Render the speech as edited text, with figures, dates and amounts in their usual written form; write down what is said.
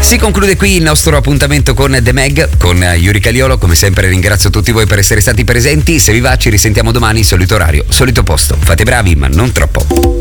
Si conclude qui il nostro appuntamento con The Meg, con Yuri Caliolo. Come sempre ringrazio tutti voi per essere stati presenti. Se vi va ci risentiamo domani, solito orario, solito posto. Fate bravi, ma non troppo.